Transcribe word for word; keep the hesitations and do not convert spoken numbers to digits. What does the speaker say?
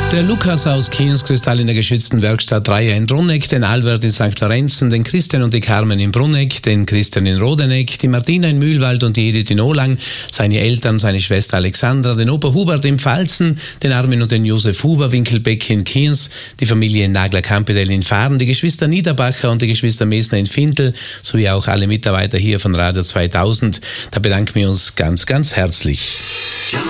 Der Lukas aus Kienskristall in der geschützten Werkstatt Dreier in Brunegg, den Albert in Sankt Lorenzen, den Christian und die Carmen in Brunegg, den Christian in Rodeneck, die Martina in Mühlwald und die Edith in Ohlang, seine Eltern, seine Schwester Alexandra, den Opa Hubert in Pfalzen, den Armin und den Josef Huber Winkelbeck in Kiens, die Familie in Nagler-Kampedel in Fahren, die Geschwister Niederbacher und die Geschwister Mesner in Fintel, sowie auch alle Mitarbeiter hier von Radio zweitausend. Da bedanken wir uns ganz, ganz herzlich.